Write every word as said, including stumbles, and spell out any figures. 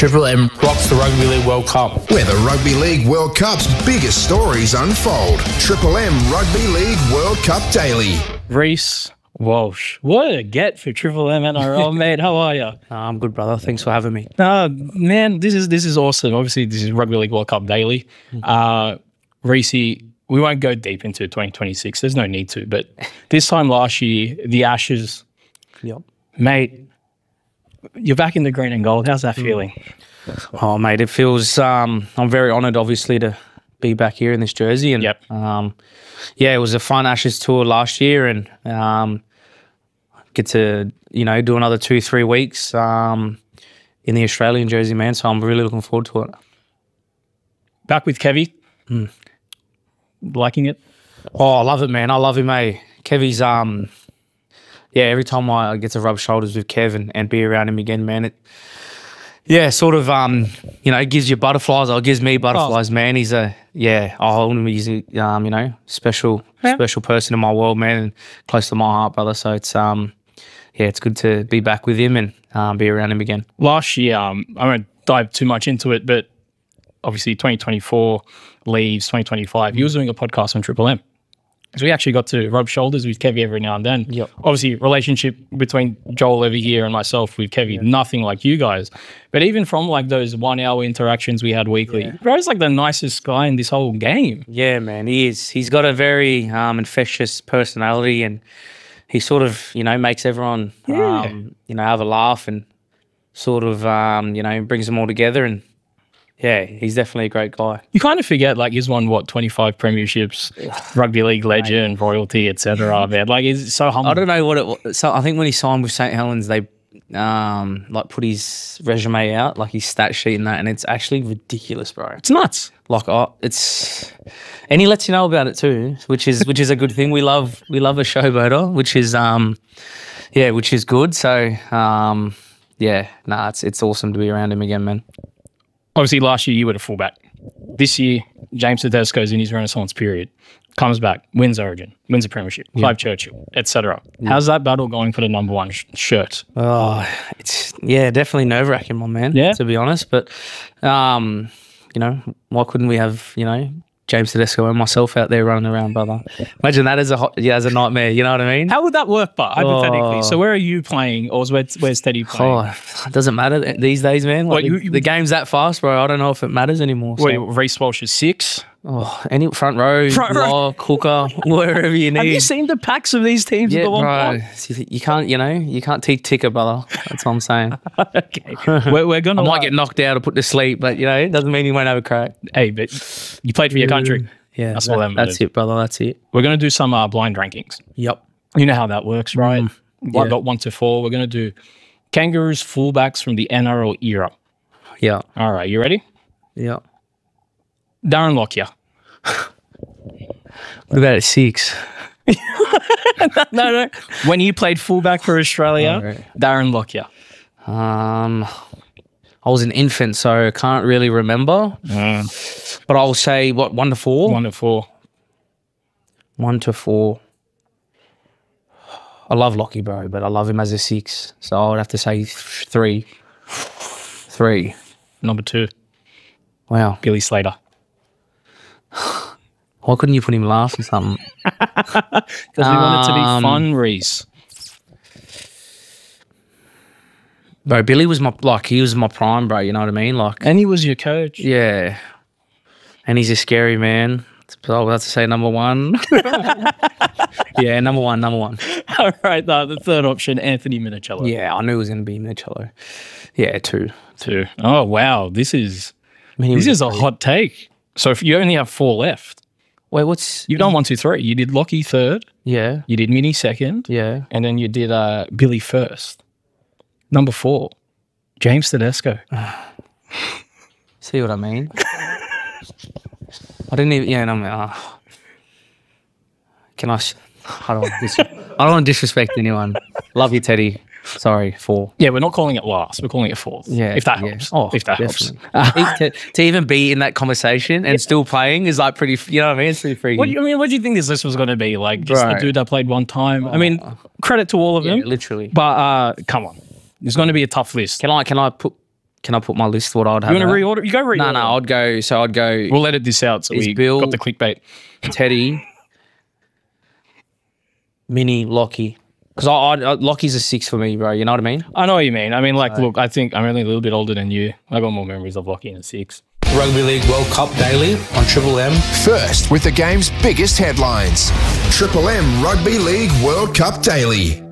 Triple M rocks the Rugby League World Cup, where the Rugby League World Cup's biggest stories unfold. Triple M Rugby League World Cup Daily. Reece Walsh, what a get for Triple M N R L, mate. How are you? Uh, I'm good, brother. Thanks for having me. Uh, man, this is this is awesome. Obviously, this is Rugby League World Cup Daily. Uh, Reece, we won't go deep into twenty twenty-six. There's no need to. But this time last year, the Ashes, Yep. mate, you're back in the green and gold. How's that feeling? Oh, mate, it feels. Um, I'm very honoured, obviously, to be back here in this jersey. And Yep. um, yeah, it was a fun Ashes tour last year, and um, get to you know do another two, three weeks um, in the Australian jersey, man. So I'm really looking forward to it. Back with Kevy. Liking it? Oh, I love it, man. I love him, eh? Kevy's um, yeah. Every time I get to rub shoulders with Kev and, and be around him again, man, it yeah, sort of um, you know, it gives you butterflies. Or it gives me butterflies, man. He's a yeah. I hold him. He's a um, you know, special Yeah. special person in my world, man, and close to my heart, brother. So it's um, yeah, it's good to be back with him and um, be around him again. Last year, um, I won't dive too much into it, but obviously twenty twenty-four leaves, twenty twenty-five. He was doing a podcast on Triple M. So we actually got to rub shoulders with Kevy every now and then. Yep. Obviously, relationship between Joel over here and myself with Kevy, yeah. nothing like you guys. But even from like those one-hour interactions we had weekly, yeah. bro's like the nicest guy in this whole game. Yeah, man, he is. He's got a very um, infectious personality, and he sort of, you know, makes everyone, Yeah. um, you know, have a laugh and sort of, um, you know, brings them all together. And yeah, he's definitely a great guy. You kind of forget, like, he's won, what, twenty-five premierships, rugby league legend, royalty, et cetera. Man. Like, he's so humble. I don't know what it was. So I think when he signed with Saint Helens, they um, like put his resume out, like his stat sheet and that, and it's actually ridiculous, bro. It's nuts. Like, oh, it's, and he lets you know about it too, which is which is a good thing. We love we love a showboater, which is um, yeah, which is good. So um, yeah, nah, it's it's awesome to be around him again, man. Obviously, last year you were the fullback. This year, James Tedesco's in his renaissance period. Comes back, wins Origin, wins a premiership, Yeah. Clive Churchill, et cetera. How's that battle going for the number one sh- shirt? Oh, it's yeah, definitely nerve wracking, my man. Yeah? to be honest, but um, you know, why couldn't we have you know James Tedesco and myself out there running around, brother? Imagine that as a hot, yeah, as a nightmare. You know what I mean? How would that work, but hypothetically? Oh. So where are you playing, or where's, where's Teddy playing? Oh, it doesn't matter these days, man. Like What, you- the, you- the game's that fast, bro. I don't know if it matters anymore. So. Wait, Reece Walsh is six. Oh, any front row, Front row. lock, hooker, wherever you need. Have you seen the packs of these teams? yeah, at the one bro. point? You can't, you know, you can't teach ticker, brother. That's what I'm saying. Okay, we're, we're I gonna. might get knocked out or put to sleep, but you know, it doesn't mean you won't have a crack. Hey, but you played for your country. Yeah, That's that- all that That's matters. it, brother. That's it. We're gonna do some uh, blind rankings. Yep. You know how that works, right? yeah. I got one to four. We're gonna do Kangaroos fullbacks from the N R L era. Yeah. All right, you ready? Yeah. Darren Lockyer. What about at six? No, no. When he played fullback for Australia, Oh, right. Darren Lockyer. Um, I was an infant, so I can't really remember. But I'll say what one to four. One to four. One to four. I love Lockie, bro, but I love him as a six. So I would have to say th- three. Three. Number two, Wow. Billy Slater. Why couldn't you put him last or something? Because we want it to be Um, fun, Reece. Bro, Billy was my, like, he was my prime, bro, you know what I mean? Like, And he was your coach. yeah. And he's a scary man. So I'll have to say number one. yeah, number one, number one. All right, the, the third option, Anthony Minicello. Yeah, I knew it was going to be Minicello. Yeah, two. Two. Oh, wow. This is I mean, he this was is a three. hot take. So if you only have four left, Wait, what's... you've done one, two, three. You did Lockie third, Yeah, you did Mini second, yeah. and then you did uh, Billy first. Number four, James Tedesco. See what I mean? I didn't even... Yeah, no, uh, can I... sh- I don't, want dis- I don't want to disrespect anyone. Love you, Teddy. Sorry, four. Yeah, we're not calling it last. We're calling it fourth. Yeah, if that yeah. helps. Oh, if that definitely. helps. to, to even be in that conversation and still playing is like pretty... You know what I mean? It's pretty freaky. What do you, I mean, what do you think this list was going to be? Like, just Bro. a dude that played one time? I mean, credit to all of yeah, them. literally. But uh, come on. It's going to be a tough list. Can I can I put can I put my list? What I'd have? You want to there? reorder? You go reorder. No, no. I'd go. So I'd go. We'll edit this out so Is we Bill- got the clickbait. Teddy, Mini, Lockie. Because I, I, Lockie's a six for me, bro. You know what I mean? I know what you mean. I mean, like, look, I think I'm only a little bit older than you. I got more memories of Lockie in a six. Rugby League World Cup Daily on Triple M. First with the game's biggest headlines. Triple M Rugby League World Cup Daily.